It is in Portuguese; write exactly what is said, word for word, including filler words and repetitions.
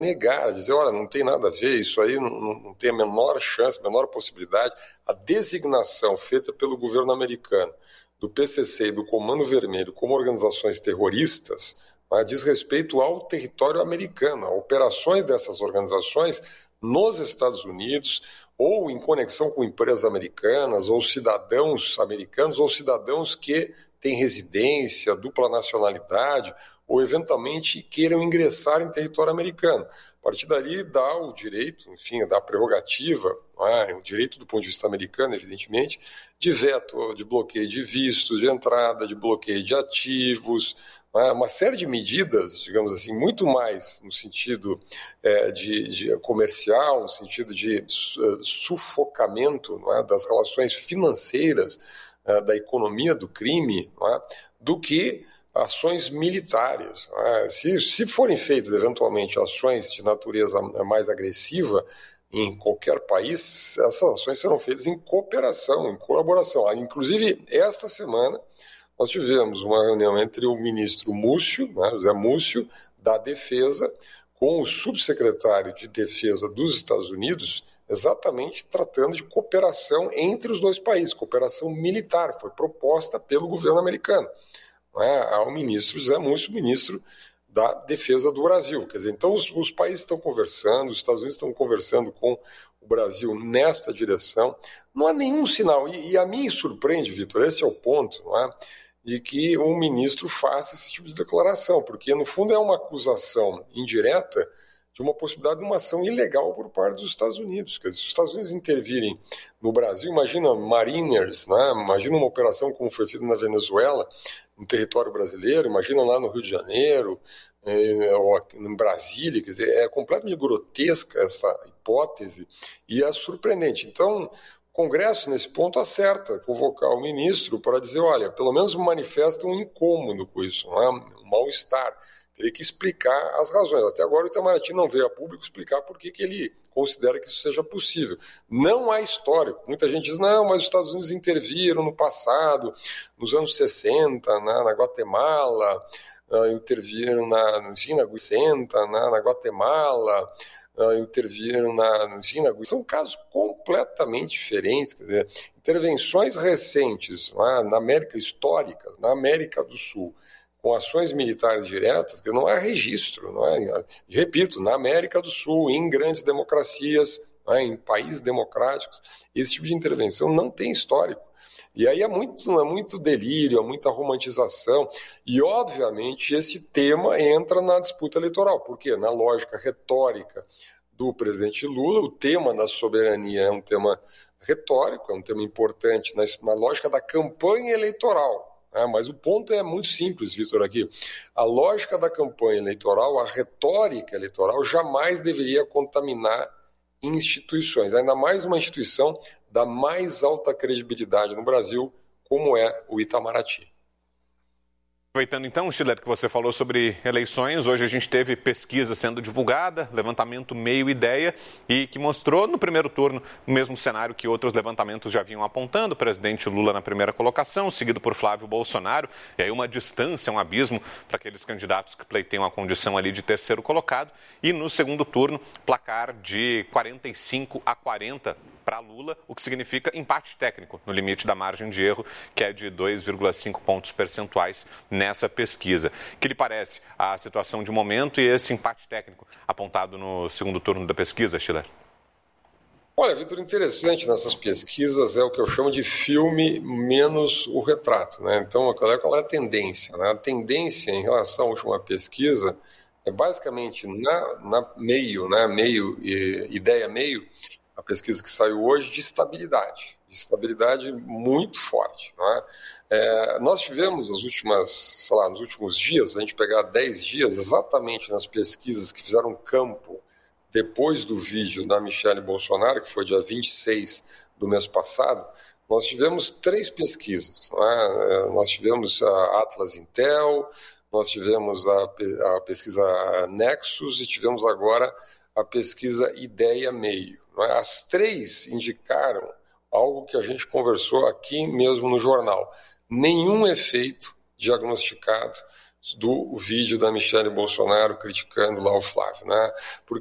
negar, a dizer, olha, não tem nada a ver, isso aí não, não tem a menor chance, a menor possibilidade. A designação feita pelo governo americano do P C C e do Comando Vermelho como organizações terroristas, né, diz respeito ao território americano, a operações dessas organizações nos Estados Unidos, ou em conexão com empresas americanas, ou cidadãos americanos, ou cidadãos que têm residência, dupla nacionalidade, ou eventualmente queiram ingressar em território americano. A partir dali dá o direito, enfim, dá a prerrogativa, não é? O direito do ponto de vista americano, evidentemente, de veto, de bloqueio de vistos de entrada, de bloqueio de ativos, não é? Uma série de medidas, digamos assim, muito mais no sentido é, de, de comercial, no sentido de sufocamento, não é? Das relações financeiras, é, da economia do crime, não é? Do que ações militares. Né? Se, se forem feitas, eventualmente, ações de natureza mais agressiva em qualquer país, essas ações serão feitas em cooperação, em colaboração. Inclusive, esta semana, nós tivemos uma reunião entre o ministro Múcio, né, José Múcio, da Defesa, com o subsecretário de Defesa dos Estados Unidos, exatamente tratando de cooperação entre os dois países, cooperação militar, foi proposta pelo governo americano. É, ao ministro José Múcio, ministro da Defesa do Brasil. Quer dizer, então os, os países estão conversando, os Estados Unidos estão conversando com o Brasil nesta direção. Não há nenhum sinal, e, e a mim surpreende, Vitor, esse é o ponto, não é? De que um ministro faça esse tipo de declaração, porque no fundo é uma acusação indireta de uma possibilidade de uma ação ilegal por parte dos Estados Unidos. Quer dizer, se os Estados Unidos intervirem no Brasil, imagina Mariners, né? Imagina uma operação como foi feita na Venezuela, no território brasileiro, imagina lá no Rio de Janeiro, é, ou aqui em Brasília, quer dizer, é completamente grotesca essa hipótese e é surpreendente. Então, o Congresso, nesse ponto, acerta convocar o ministro para dizer, olha, pelo menos manifesta um incômodo com isso, não é? Um mal-estar. Teria que explicar as razões. Até agora o Itamaraty não veio a público explicar por que, que ele considera que isso seja possível. Não há histórico. Muita gente diz, não, mas os Estados Unidos interviram no passado, nos anos sessenta, na, na Guatemala, uh, interviram na, enfim, na sessenta, na, na Guatemala, uh, interviram na, enfim, na São casos completamente diferentes. Quer dizer, intervenções recentes, né, na América histórica, na América do Sul, com ações militares diretas, que não há registro, não é? Repito, na América do Sul, em grandes democracias, não é? Em países democráticos, esse tipo de intervenção não tem histórico. E aí é muito, é muito delírio, é muita romantização, e obviamente esse tema entra na disputa eleitoral, porque na lógica retórica do presidente Lula, o tema da soberania é um tema retórico, é um tema importante na, na lógica da campanha eleitoral. É, mas o ponto é muito simples, Vitor, aqui. A lógica da campanha eleitoral, a retórica eleitoral, jamais deveria contaminar instituições, ainda mais uma instituição da mais alta credibilidade no Brasil, como é o Itamaraty. Aproveitando então, Schiller, que você falou sobre eleições, hoje a gente teve pesquisa sendo divulgada, levantamento Meio Ideia, e que mostrou no primeiro turno o mesmo cenário que outros levantamentos já vinham apontando, o presidente Lula na primeira colocação, seguido por Flávio Bolsonaro, e aí uma distância, um abismo para aqueles candidatos que pleiteiam a condição ali de terceiro colocado, e no segundo turno, placar de quarenta e cinco a quarenta para Lula, o que significa empate técnico no limite da margem de erro, que é de dois vírgula cinco pontos percentuais nessa pesquisa. O que lhe parece a situação de momento e esse empate técnico apontado no segundo turno da pesquisa, Schiller? Olha, Vitor, interessante nessas pesquisas é o que eu chamo de filme menos o retrato, né? Então, qual é, qual é a tendência? Né? A tendência em relação à última pesquisa é basicamente na, na meio, né? Meio, ideia meio, a pesquisa que saiu hoje, de estabilidade, de estabilidade muito forte. Não é? É, nós tivemos as últimas, sei lá, nos últimos dias, a gente pegar dez dias, exatamente nas pesquisas que fizeram campo depois do vídeo da Michelle Bolsonaro, que foi dia vinte e seis do mês passado, nós tivemos três pesquisas. Não é? Nós tivemos a Atlas Intel, nós tivemos a, a pesquisa Nexus e tivemos agora a pesquisa Ideia Meio. As três indicaram algo que a gente conversou aqui mesmo no jornal. Nenhum efeito diagnosticado do vídeo da Michelle Bolsonaro criticando lá o Flávio, né? Porque